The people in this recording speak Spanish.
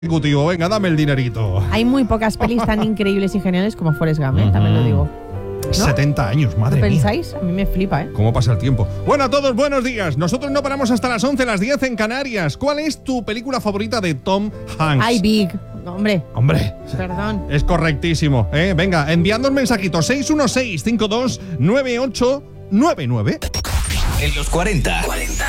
ejecutivo, venga, dame el dinerito. Hay muy pocas pelis tan increíbles y geniales como Forrest Gump, también lo digo. ¿No? 70 años, madre ¿Lo mía. pensáis? A mí me flipa, ¿eh? ¿Cómo pasa el tiempo? Bueno, a todos, buenos días. Nosotros no paramos hasta las 11, las 10 en Canarias. ¿Cuál es tu película favorita de Tom Hanks? ¡Ay, Big! Hombre, perdón. Es correctísimo. Venga, enviando un mensajito 616-529899. En los 40.